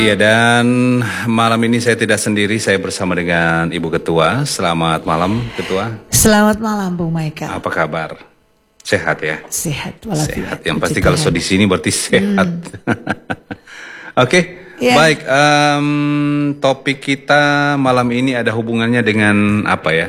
Iya, dan malam ini saya tidak sendiri, saya bersama dengan Ibu Ketua. Selamat malam, Ketua. Selamat malam, Bung Maika. Apa kabar? Sehat ya? Sehat, walafiat. Sehat. Yang pasti kalau di sini berarti sehat. Oke, Ya. baik. Topik kita malam ini ada hubungannya dengan apa ya?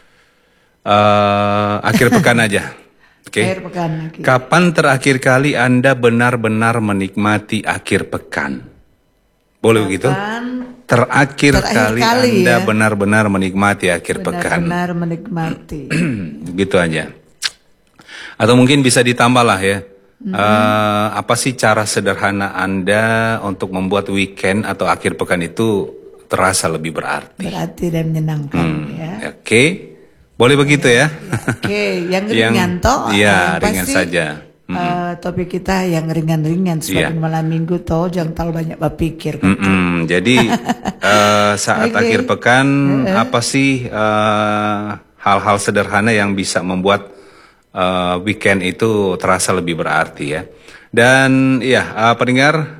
Akhir pekan aja. Oke. Akhir pekan lagi. Kapan terakhir kali Anda benar-benar menikmati akhir pekan? Boleh begitu? Terakhir kali Anda benar-benar menikmati akhir pekan. Benar-benar menikmati. Gitu aja. Atau mungkin bisa ditambah lah ya. Apa sih cara sederhana Anda untuk membuat weekend atau akhir pekan itu terasa lebih berarti? Berarti dan menyenangkan ya. Oke. Boleh begitu ya? Oke, yang ringan toh. Iya, ringan saja. Topik kita yang ringan-ringan sebagai malam minggu toh, jangan terlalu banyak berpikir. Jadi saat akhir pekan apa sih hal-hal sederhana yang bisa membuat weekend itu terasa lebih berarti ya. Dan ya pendengar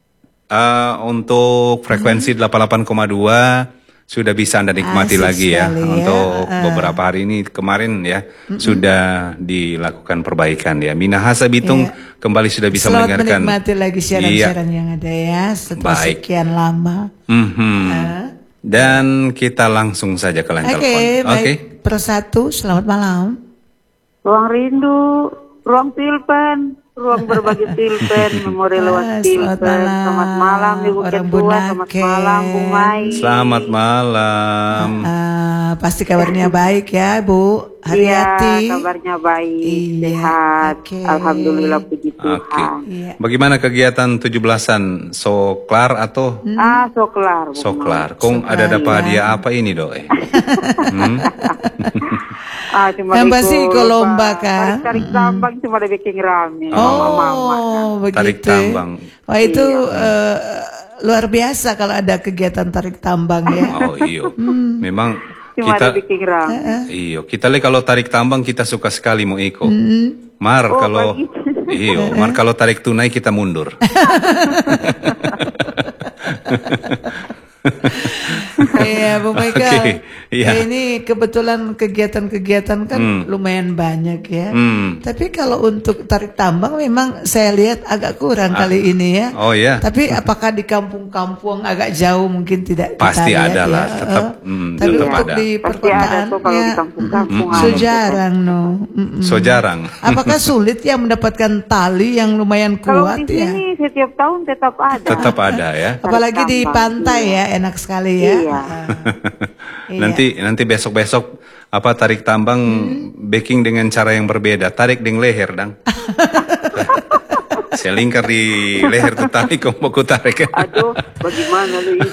untuk frekuensi 88,2 sudah bisa Anda nikmati lagi ya. Untuk beberapa hari ini kemarin ya sudah dilakukan perbaikan ya. Minahasa Bitung kembali sudah bisa mendengarkan. Selamat menikmati lagi siaran-siaran yang ada ya setelah sekian lama. Dan kita langsung saja ke line telepon. Oke. Persatu, selamat malam. Ruang rindu, ruang pilpen, ruang berbagi pilpen, memori lewat pilpen. Selamat malam Ibu Ketua, selamat malam Bung Mai. Selamat malam. Pasti kabarnya baik ya Bu Haryati. Iya, kabarnya baik, sehat. Alhamdulillah puji Tuhan. Bagaimana kegiatan 17-an? Soklar atau? Soklar. Soklar. Kong ada dapat hadiah apa ini Doi? Cuma yang pasti ikut lomba kan. Tarik tambang cuma ada bikin rame. Begitu. Tarik tambang. Wah itu luar biasa kalau ada kegiatan tarik tambang ya. Oh iya. Memang cuma kita ada bikin rame. Iya, kita lihat kalau tarik tambang kita suka sekali mau ikut. Mar kalau tarik tunai kita mundur. Iya Bu Maika. Ini kebetulan kegiatan-kegiatan kan lumayan banyak ya. Tapi kalau untuk tarik tambang memang saya lihat agak kurang kali ini ya. Oh ya. Tapi apakah di kampung-kampung agak jauh mungkin tidak pasti kita lihat ada lah, ya. tetap. Tapi tetap untuk ada. di perkotaan ya so jarang So jarang. Apakah sulit ya mendapatkan tali yang lumayan kuat Kalau di sini setiap tahun tetap ada. Tetap ada ya. Apalagi di pantai ya, enak sekali ya. Nanti besok-besok tarik tambang baking dengan cara yang berbeda. Tarik dengan leher, Dang. Saya lingkar di leher tuh tarik, kok tarik. Aduh, bagaimana lu itu?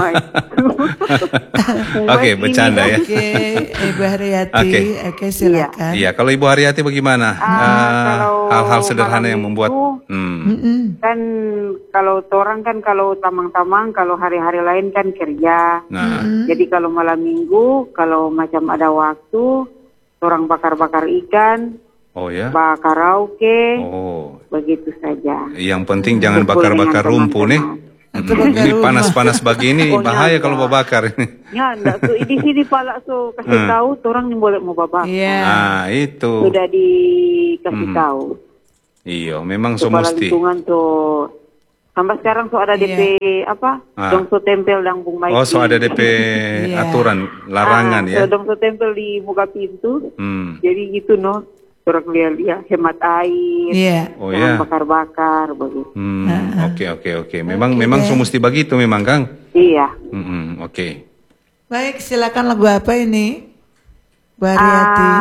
Oke, bercanda ya. Oke, Ibu Haryati. Oke, silakan. Iya, kalau Ibu Haryati bagaimana? Hal-hal sederhana yang membuat kan kalau orang kan kalau tamang-tamang, kalau hari-hari lain kan kerja. Jadi kalau malam minggu, kalau macam ada waktu, orang bakar-bakar ikan. Oh ya. Bakar karaoke. Begitu saja. Yang penting jangan bakar-bakar rumput nih. Ini panas-panas begini bahaya kalau mau bakar ini. Ya, enggak tuh di sini pala kasih tahu orang yang boleh mau bakar. Itu. Sudah dikasih tahu. Iya, memang mesti. Lingkungan tuh sampai sekarang ada DP dong tempel dan Bung Maiki. So ada DP aturan larangan ya. Dong tempel di muka pintu. Jadi gitu orang lihat hemat air, jangan bakar-bakar begitu. Oke. Memang mesti begitu memang Kang. Iya. Oke. Baik, silakan lagu apa ini, Bu Haryati?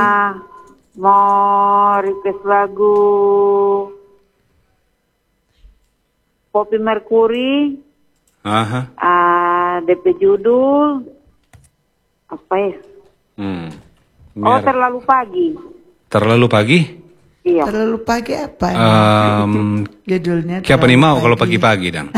Mau request lagu Poppy Mercury. DP judul apa ya? Terlalu pagi. Terlalu pagi? Iya. Terlalu pagi apa? Judulnya. Siapa nih mau kalau pagi-pagi Dang?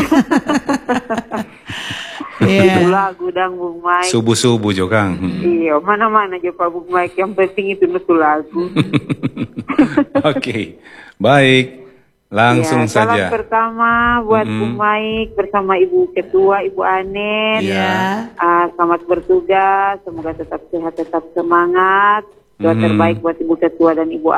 Itu lagu dang Bung Mike. Subuh-subuh juga Kang. Iya, mana-mana aja Pak Bung Mike. Yang penting itu lagu. Oke. Baik. Langsung Ya, salam saja. pertama buat Bu Maik bersama Ibu Ketua, Ibu Anet. Ya. Selamat bertugas, semoga tetap sehat, tetap semangat. Doa terbaik buat Ibu Ketua dan Ibu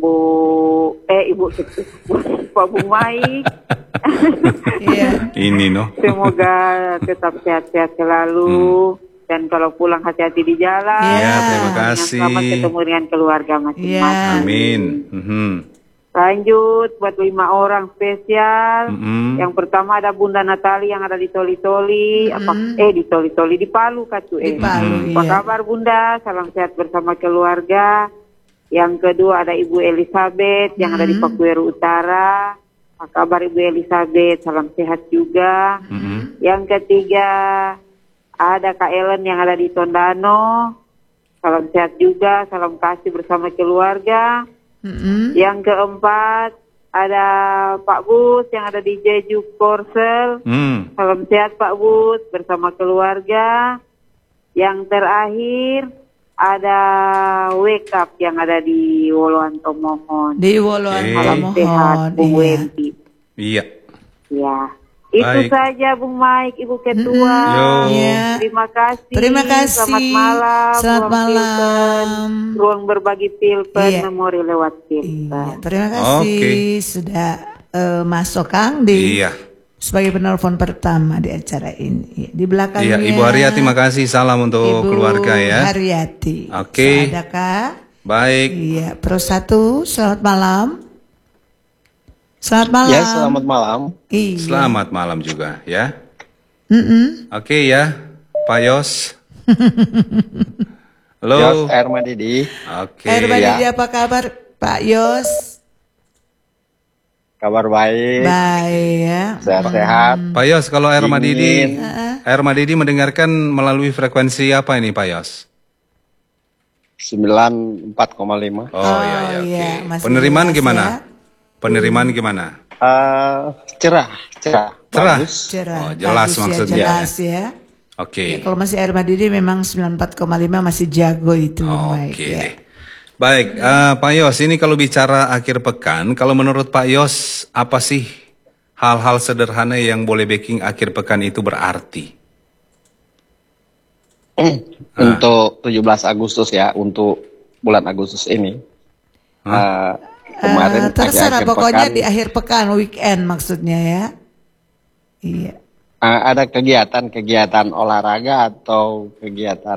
Pak Bu Maik. Iya. Ini noh. Semoga tetap sehat-sehat selalu. Dan kalau pulang hati-hati di jalan. Ya, terima Dengan kasih. selamat ketemu dengan keluarga masing-masing. Amin. Lanjut buat 5 orang spesial. Yang pertama ada Bunda Natali yang ada di Toli-Toli. Di Palu Katu. Di Palu, Apa iya. kabar Bunda? Salam sehat bersama keluarga. Yang kedua ada Ibu Elizabeth yang ada di Pakuweru Utara. Apa kabar Ibu Elizabeth? Salam sehat juga. Yang ketiga ada Kak Ellen yang ada di Tondano. Salam sehat juga, salam kasih bersama keluarga. Yang keempat ada Pak Bus yang ada di Jeju Korsel. Salam sehat Pak Bus bersama keluarga. Yang terakhir ada Wake Up yang ada di Woloan Tomohon. Di Woloan Salam sehat Bung Wendy. Iya. Ya. Itu Baik. saja Bung Maik, Ibu Ketua. Iya. Terima kasih. Terima kasih. Selamat malam. Selamat Ruang malam. Pilpen. Ruang berbagi Pilpen, Iya. memori lewat Iya, Pilpen. terima kasih sudah masuk Kang di Iya. sebagai penelpon pertama di acara ini. Di belakangnya Iya, Ibu Haryati, terima kasih. Salam untuk Ibu keluarga ya. Haryati. Oke. Adakah? Baik. Iya, Pro 1, selamat malam. Selamat malam. Ya, selamat malam. Iya. Selamat malam juga ya. Oke ya, Pak Yos. Halo. Yos Ermadidi. Oke. Didi, apa kabar Pak Yos? Kabar baik, Baik ya. sehat-sehat. Pak Yos, kalau Ermadidi, Dingin. Ermadidi mendengarkan melalui frekuensi apa ini Pak Yos? 94,5. Oh, iya, iya, oke. iya, masih Penerimaan jelas gimana? ya. Penerimaan gimana? Cerah. Cerah? Bagus. Cerah. Oh, jelas Bagus maksudnya. Ya, jelas ya. Oke. Kalau masih air Madidi memang 94,5 masih jago itu. Baik, Oke ya. deh. Baik, Pak Yos, ini kalau bicara akhir pekan, kalau menurut Pak Yos, apa sih hal-hal sederhana yang boleh baking akhir pekan itu berarti? Untuk 17 Agustus ya, untuk bulan Agustus ini. Kemarin Terserah akhir pokoknya pekan, di akhir pekan, weekend maksudnya ya. Iya. ada kegiatan olahraga atau kegiatan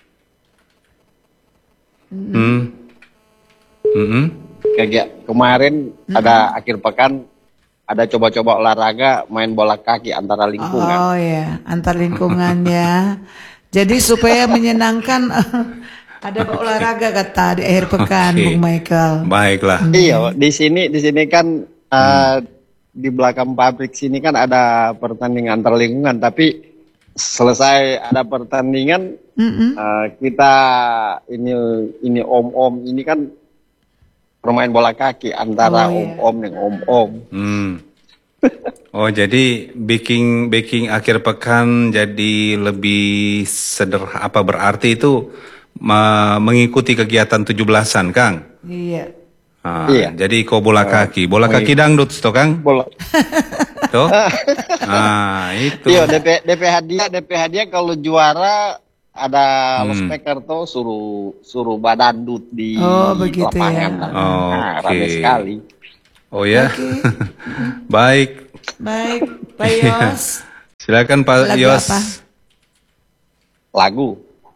kemarin ada akhir pekan ada coba-coba olahraga main bola kaki antara lingkungan. Oh ya, antar lingkungan ya. Jadi supaya menyenangkan ada olahraga kata di akhir pekan, Oke. Bung Michael. Baiklah. Iya, di sini kan di belakang pabrik sini kan ada pertandingan antar lingkungan, tapi selesai ada pertandingan kita ini om-om ini kan bermain bola kaki antara om-om dengan om-om. Oh, jadi baking akhir pekan jadi lebih sederhana, apa berarti itu mengikuti kegiatan 17-an, Kang? Iya. Iya. Jadi kok bola kaki kaki dangdut toh, Kang? Bola. Tuh. Itu. Iya, DP hadiah kalau juara ada speaker tuh suruh badandut di begitu lapangan. ya. Rame sekali. Oh ya. Baik. Baik, Pak Yos. Silakan Pak Lagu Yos. apa? Lagu.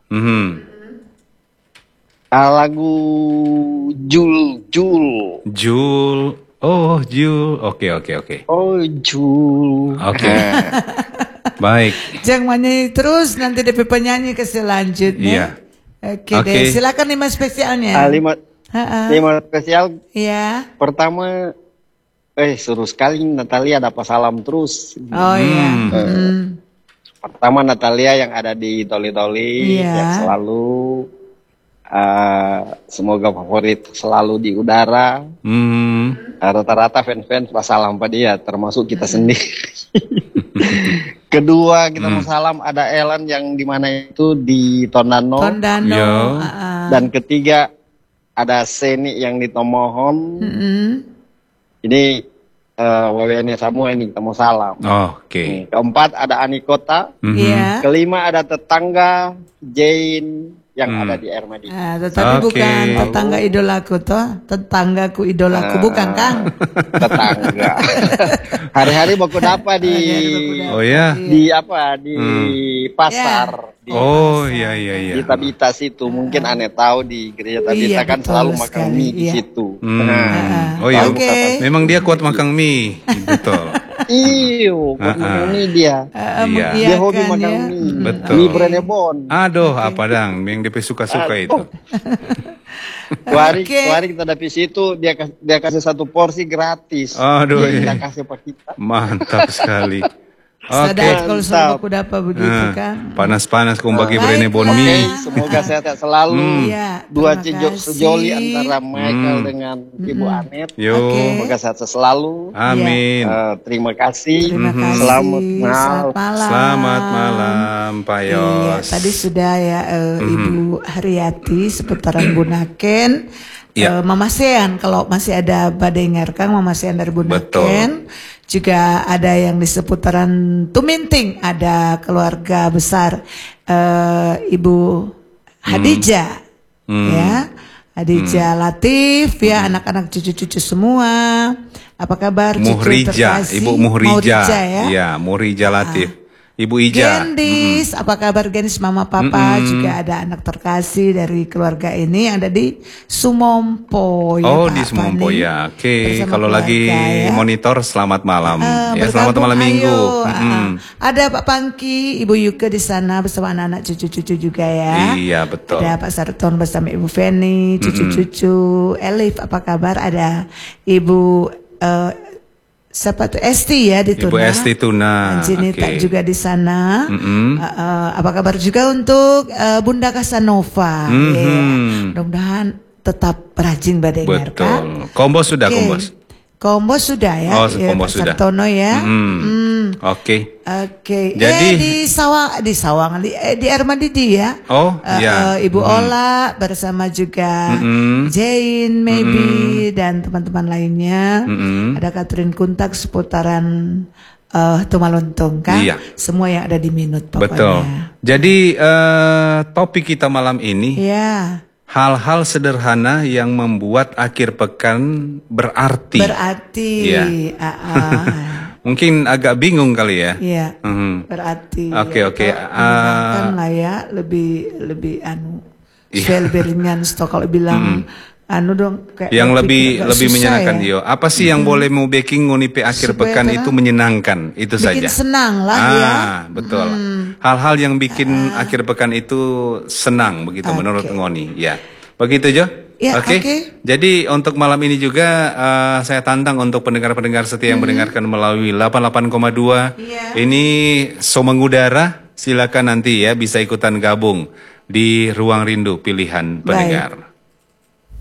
Lagu Jul. Jul. Oh, Jul. Oke. Oh, Jul. Oke. Baik. Jangan nyanyi terus nanti DP penyanyi ke selanjutnya. Iya. Oke deh, silakan 5 spesialnya. 5 spesial. Iya. Pertama, seru sekali Natalia dapat salam terus. Oh iya. Pertama Natalia yang ada di Toli-Toli yang selalu semoga favorit selalu di udara. Rata-rata fans salam pada dia, termasuk kita sendiri. Kedua kita mau salam ada Ellen yang di mana itu di Tondano. Dan ketiga ada Seni yang di Tomohon. Ini WWN Samuel ini, kita mau salam. Oke. Keempat ada Anikota. Iya. Kelima ada tetangga Jane yang ada di Air Madi. Tetapi bukan tetangga idolaku toh, tetanggaku idolaku bukan Kang. Tetangga. Hari-hari baku dapat di di apa di pasar. Iya. Di Tabita situ, mungkin aneh tahu di gereja Tabita kan selalu makan mie di situ. Memang dia kuat makan mie, betul. Iyo, kuat makan mie dia. Dia hobi makan mie. Betul. Mie Brenebon. Aduh, apa dang? Yang dia suka-suka itu. Hari kita dapat situ, dia kasih satu porsi gratis. Aduh, kita kasih pak kita. Mantap sekali. Sadar kalau selalu aku dapat begitu kan. Panas-panas kau bagi Brenebon mie. Semoga sehat selalu. Dua sejoli antara Michael dengan Ibu Anet. Semoga sehat selalu. Amin. Terima kasih. Selamat malam. Selamat malam, Pak Yos. Tadi sudah ya Ibu Haryati seputaran Bunaken. Mama Sean kalau masih ada badai ngerkang, Mama Sean dari Bunaken. Juga ada yang di seputaran Tuminting, ada keluarga besar Ibu Hadijah, ya, Hadijah Latif, ya, anak-anak cucu-cucu semua. Apa kabar? Muhrija, Ibu Muhrija, ya, Muhrija Latif. Ibu Ija. Gendis, apa kabar Gendis, Mama Papa? Juga ada anak terkasih dari keluarga ini yang ada di Sumompo. Ya, di Sumompo ya. Oke, kalau lagi monitor selamat malam. Ya, selamat malam Minggu. Ada Pak Pangki, Ibu Yuke di sana bersama anak-anak cucu-cucu juga ya. Iya, betul. Ada Pak Sarton bersama Ibu Feni, cucu-cucu. Elif, apa kabar? Ada Ibu siapa tuh Esti ya di Tuna. Ibu Esti Tuna. Jinita juga di sana. Apa kabar juga untuk Bunda Casanova? Mudah-mudahan tetap rajin badai ngerkang. Betul. Kombos sudah kombos. Kombos sudah ya. Kombos sudah. Sartono ya. Oke. Jadi di Sawang di Armadidi ya. Ibu Ola bersama juga Jane maybe dan teman-teman lainnya. Ada Catherine Kuntak seputaran Tumaluntung kan. Semua yang ada di Minut pokoknya. Betul. Jadi topik kita malam ini. Hal-hal sederhana yang membuat akhir pekan berarti. Mungkin agak bingung kali ya. Iya. Berarti. Oke. Kan lah ya lebih lebih ringan kalau bilang dong kayak yang lebih menyenangkan ya. Apa sih yang boleh mau baking ngunipe akhir pekan itu menyenangkan itu saja. Bikin senang lah ya. Betul. Hal-hal yang bikin akhir pekan itu senang begitu menurut Ngoni ya. Begitu Jo? Oke. Jadi untuk malam ini juga saya tantang untuk pendengar-pendengar setia yang mendengarkan melalui 88,2. Ini So Mengudara. Silakan nanti ya bisa ikutan gabung di Ruang Rindu Pilihan Pendengar.